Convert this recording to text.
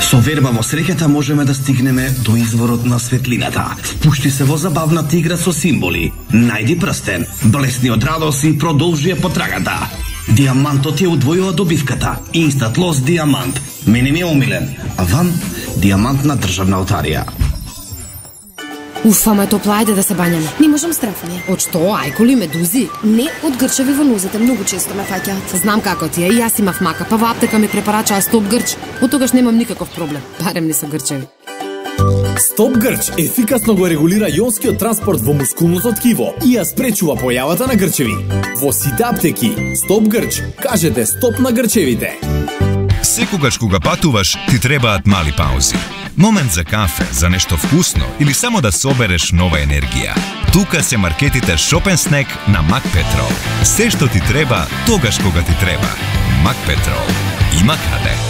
Со верба во среќата можеме да стигнеме до изворот на светлината. Впушти се во забавната игра со символи. Најди прстен, блесни од радост и продолжи ја потрагата. Диамантот ја удвојува добивката. Инстат лос диамант. Мене ми е омилен, а вам диамантна државна лотарија. Уф, ама е топла, ајде да се бањаме. Не можам страфни. Од што, ајколи, медузи? Не, од грчеви во нозете, многу често ме фаќаат. Знам како ти е, и јас имав мака, па во аптека ми препарачаа Стоп Грч. Од тогаш немам никаков проблем, барем не со грчеви. Стоп Грч ефикасно го регулира јонскиот транспорт во мускулното ткиво и ја спречува појавата на грчеви. Во сите аптеки, Стоп Грч, кажете стоп на грчевите. Секогаш кога патуваш, ти требаат мали паузи. Момент за кафе, за нешто вкусно или само да собереш нова енергија. Тука се маркетите Shop & Snack на Мак Петрол. Се што ти треба, тогаш кога ти треба. Мак Петрол. Има каде.